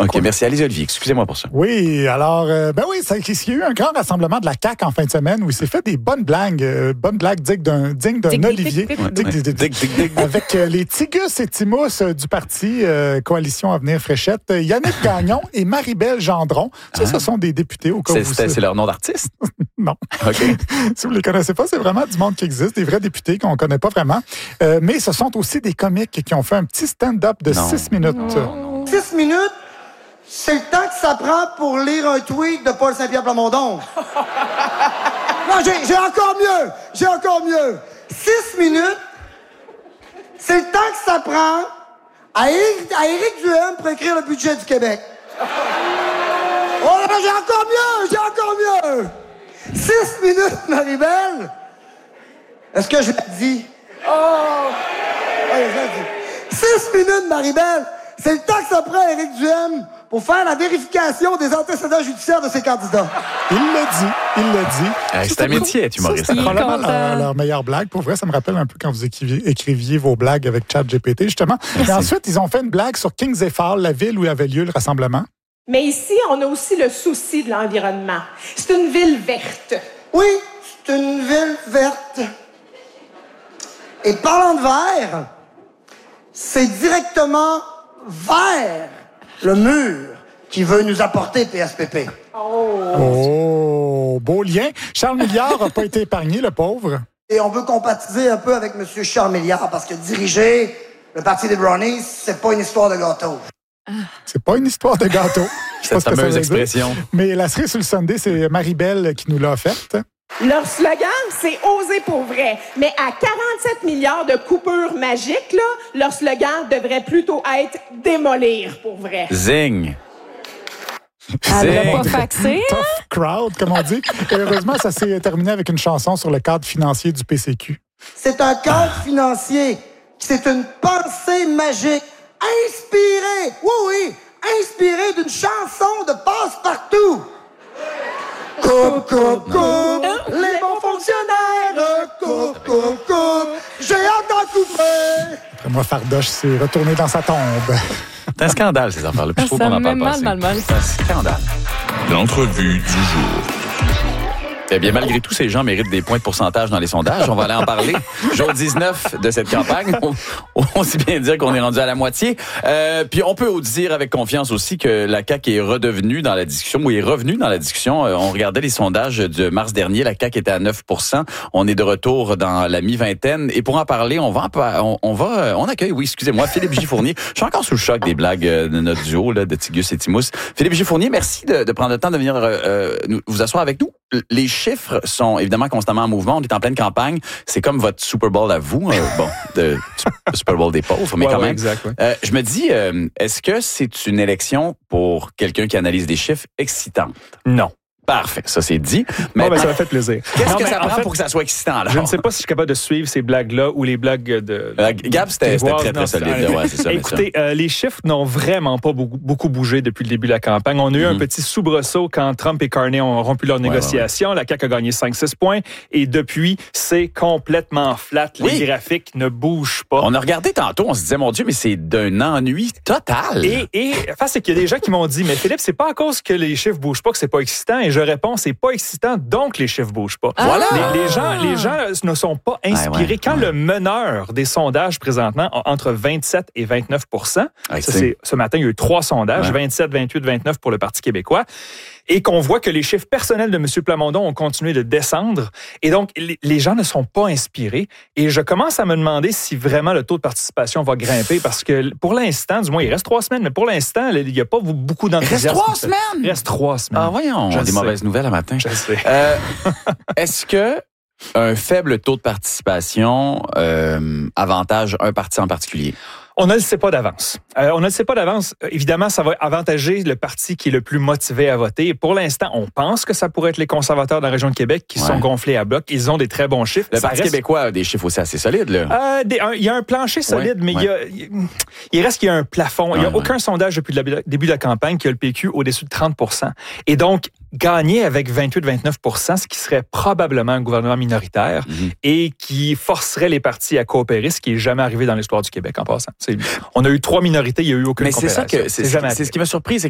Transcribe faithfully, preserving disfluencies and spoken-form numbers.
OK, Quoi? merci. Allez, Olivier, excusez-moi pour ça. Oui, alors, euh, ben oui, ça, il y a eu un grand rassemblement de la C A Q en fin de semaine où il s'est fait des bonnes blagues, euh, bonnes blagues dignes d'un, dignes d'un Dig, dig, Olivier. dig, dig, Dig, dig, dig, dig. Dig, dig, dig. Avec euh, les Tigus et Timous euh, du parti euh, Coalition Avenir Fréchette, euh, Yannick Gagnon et Marie-Belle Gendron. Ça, Ah. ce sont des députés au cas où C'est, vous... c'est, c'est leur nom d'artiste? Non. OK. Si vous ne les connaissez pas, c'est vraiment du monde qui existe, des vrais députés qu'on ne connaît pas vraiment. Euh, mais ce sont aussi des comiques qui ont fait un petit stand-up de Non. six minutes. Six minutes, c'est le temps que ça prend pour lire un tweet de Paul Saint-Pierre Plamondon. Non, j'ai, j'ai encore mieux. J'ai encore mieux. Six minutes, c'est le temps que ça prend à Éric, à Éric Duhem pour écrire le budget du Québec. Oh là là, j'ai encore mieux, j'ai encore mieux. Six minutes, Marie-Belle. Est-ce que je l'ai dit? Oh! Oui, je l'ai dit. Six minutes, Marie-Belle. C'est le temps que ça prend à Éric Duhem pour faire la vérification des antécédents judiciaires de ses candidats. Il l'a dit, il l'a dit. Euh, c'est un métier, tu Ça, humoriste. c'était Il est probablement content. leur, leur meilleure blague. Pour vrai, ça me rappelle un peu quand vous écriviez, écriviez vos blagues avec ChatGPT, justement. Et ensuite, ils ont fait une blague sur Kings et Fall, la ville où avait lieu le rassemblement. Mais ici, on a aussi le souci de l'environnement. C'est une ville verte. Oui, c'est une ville verte. Et parlant de vert, c'est directement vers le mur qui veut nous apporter P S P P. Oh, beau lien. Charles Milliard n'a pas été épargné, le pauvre. Et on veut compatibiliser un peu avec M. Charles Milliard parce que diriger le parti des Brownies, c'est pas une histoire de gâteau. C'est pas une histoire de gâteau. Je sais pas Cette ce que ça fameuse veut dire. expression. Mais la cerise sur le Sunday, c'est Marie-Belle qui nous l'a offerte. Leur slogan, c'est « Oser pour vrai ». Mais à quarante-sept milliards de coupures magiques, là, leur slogan devrait plutôt être « Démolir pour vrai ». Zing. Elle l'a pas Zing. faxé. Tough crowd, comme on dit. Et heureusement, ça s'est terminé avec une chanson sur le cadre financier du P C Q. C'est un cadre financier. C'est une pensée magique. Inspirée, oui, oui, inspirée d'une chanson de Passe-Partout. Coupe, coupe, coupe, les bons fonctionnaires. Coupe, coupe, coupe, j'ai hâte d'en couper. Après moi, Fardoche s'est retourné dans sa tombe. C'est un scandale, ces affaires-là. Puis je trouve Ça qu'on en me parle met pas mal assez. dans le mal. C'est un scandale. L'entrevue du jour. Eh bien, malgré tout, ces gens méritent des points de pourcentage dans les sondages. On va aller en parler. Jour dix-neuf de cette campagne. On, on sait bien dire qu'on est rendu à la moitié. Euh, puis on peut dire avec confiance aussi que la C A Q est redevenue dans la discussion, ou est revenue dans la discussion. Euh, on regardait les sondages de mars dernier. La C A Q était à neuf pour cent. On est de retour dans la mi-vingtaine. Et pour en parler, on va, en, on, on va, on accueille, oui, excusez-moi, Philippe J. Fournier. Je suis encore sous le choc des blagues de notre duo, là, de Tigus et Timous. Philippe J. Fournier, merci de, de prendre le temps de venir euh, nous, vous asseoir avec nous. Les chiffres sont évidemment constamment en mouvement. On est en pleine campagne. C'est comme votre Super Bowl à vous. Euh, bon, de Super Bowl des pauvres, mais ouais, quand ouais, même. Exact, ouais. Euh, je me dis, euh, est-ce que c'est une élection pour quelqu'un qui analyse des chiffres excitante? Non. Parfait, ça c'est dit. Mais Bon, ben, ça m'a fait plaisir. qu'est-ce Non, que mais ça en prend fait, pour que ça soit excitant alors? Je ne sais pas si je suis capable de suivre ces blagues-là ou les blagues de... Euh, Gab, c'était c'était très, très Non, solide. c'est- Ouais, c'est ça, Écoutez, euh, les chiffres n'ont vraiment pas beaucoup, beaucoup bougé depuis le début de la campagne. On a eu Mhm. un petit soubresaut quand Trump et Carney ont rompu leurs Ouais, négociations. La C A Q a gagné cinq six points. Et depuis, c'est complètement flat. Les Oui. graphiques ne bougent pas. On a regardé tantôt, on se disait, mon Dieu, mais c'est d'un ennui total. Et, et enfin, c'est qu'il y a des gens qui m'ont dit, mais Philippe, c'est pas à cause que les chiffres bougent pas que c'est pas excitant. Et je réponds, c'est pas excitant, donc les chiffres bougent pas. Voilà. Les, les gens, les gens ne sont pas inspirés. ouais, Quand ouais. le meneur des sondages présentement a entre vingt-sept et vingt-neuf pour cent, Ouais, ça, c'est- c'est, ce matin, il y a eu trois sondages, Ouais. vingt-sept, vingt-huit, vingt-neuf pour le Parti québécois, et qu'on voit que les chiffres personnels de M. Plamondon ont continué de descendre. Et donc, les, les gens ne sont pas inspirés. Et je commence à me demander si vraiment le taux de participation va grimper, parce que pour l'instant, du moins, il reste trois semaines, mais pour l'instant, il n'y a pas beaucoup d'enthousiasme. Il reste trois semaines? Il reste trois semaines. Ah voyons, Je des sais. mauvaises nouvelles à matin. Je sais. Euh, est-ce que un faible taux de participation euh, avantage un parti en particulier? On ne le sait pas d'avance. Euh, on ne le sait pas d'avance. Euh, évidemment, ça va avantager le parti qui est le plus motivé à voter. Et pour l'instant, on pense que ça pourrait être les conservateurs de la région de Québec qui Ouais. sont gonflés à bloc. Ils ont des très bons chiffres. Le Ça Parti reste- québécois a des chiffres aussi assez solides, là. Euh, des- un- il y a un plancher solide, Ouais, mais il, y a, il- il reste qu'il y a un plafond. Il n'y a Ouais, aucun sondage depuis le début de la campagne qui a le P Q au-dessus de trente pour cent. Et donc, gagner avec vingt-huit à vingt-neuf pour cent, ce qui serait probablement un gouvernement minoritaire Mhm. et qui forcerait les partis à coopérer, ce qui n'est jamais arrivé dans l'histoire du Québec en passant. C'est- on a eu trois minorités, il n'y a eu aucune Mais c'est ça coopération. que c'est, jamais c'est ce qui m'a surpris, c'est